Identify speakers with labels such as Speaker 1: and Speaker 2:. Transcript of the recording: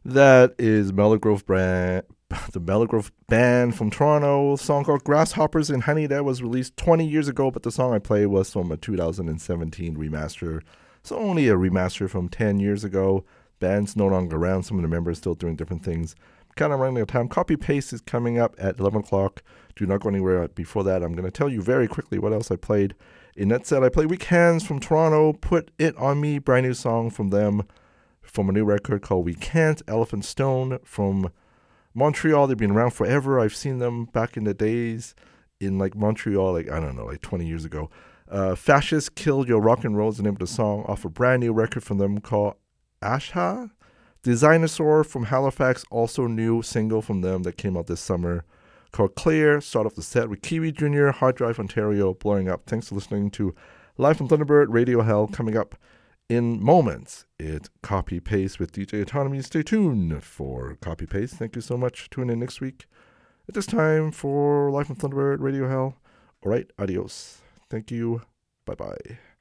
Speaker 1: That is Mellow Grove brand, the Mellow Grove band from Toronto. Song called "Grasshoppers and Honey" that was released 20 years ago, but the song I played was from a 2017 remaster. So only a remaster from 10 years ago. Band's no longer around. Some of the members still doing different things. Kind of running out of time. Copy paste is coming up at 11 o'clock. Do not go anywhere before that. I'm going to tell you very quickly what else I played. In that set, I played Weak Hands from Toronto. Put It On Me, brand new song from them, from a new record called We Can't. Elephant Stone from Montreal. They've been around forever. I've seen them back in the days in like Montreal, like I don't know, like 20 years ago. Fascist Kill Your Rock and Roll is the name of the song off a brand new record from them called Asha. Designosaur from Halifax, also new single from them that came out this summer called Clear. Start off the set with Kiwi Jr., Hard Drive, Ontario, blowing up. Thanks for listening to Live from Thunderbird, Radio Hell. Coming up in moments, it's Copy Paste with DJ Autonomy. Stay tuned for Copy Paste. Thank you so much. Tune in next week at this time for Live from Thunderbird, Radio Hell. All right, adios. Thank you. Bye-bye.